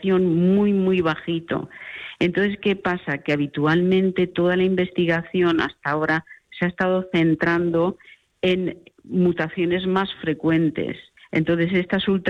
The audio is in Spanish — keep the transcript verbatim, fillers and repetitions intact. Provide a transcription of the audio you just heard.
concentración muy, muy bajito. Entonces, ¿qué pasa? Que habitualmente toda la investigación hasta ahora se ha estado centrando en mutaciones más frecuentes. Entonces, estas ultra